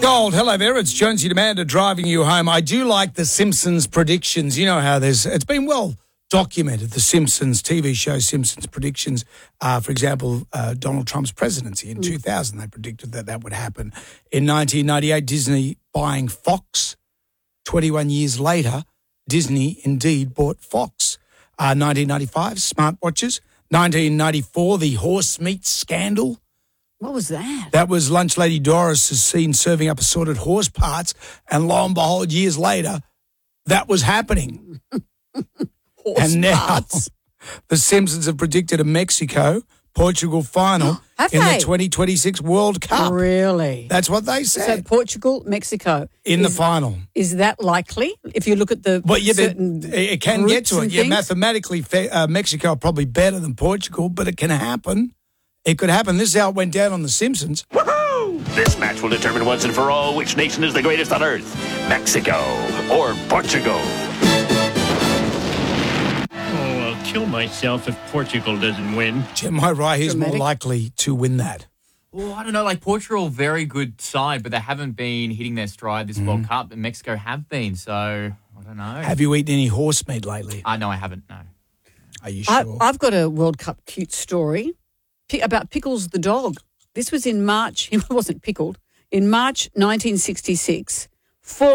Gold, hello there. It's Jonesy Demander driving you home. I do like the Simpsons predictions. You know how it's been well documented, the Simpsons TV show, Simpsons predictions. For example, Donald Trump's presidency in 2000, they predicted that would happen. In 1998, Disney buying Fox. 21 years later, Disney indeed bought Fox. 1995, smartwatches. 1994, the horse meat scandal. What was that? That was Lunch Lady Doris is seen serving up assorted horse parts, and lo and behold, years later, that was happening. Horse and now, parts. the Simpsons have predicted a Mexico-Portugal final Have in they? the 2026 World Cup. Really? That's what they So said Portugal, Mexico. in the final. Is that likely? If you look at the Well, yeah, certain it can get groups to it. and Yeah, things? mathematically, Mexico are probably better than Portugal, but it can happen. It could happen. This is how it went down on The Simpsons. Woohoo! This match will determine once and for all which nation is the greatest on earth, Mexico or Portugal. Oh, I'll kill myself if Portugal doesn't win. Jeremiah Rai is more Dramatic. likely to win that. Well, I don't know. Like Portugal, very good side, but they haven't been hitting their stride this World Cup, and Mexico have been. So I don't know. Have you eaten any horse meat lately? No, I haven't. No. Are you sure? I've got a World Cup cute story about Pickles the dog. This was in March. He wasn't pickled. In March 1966,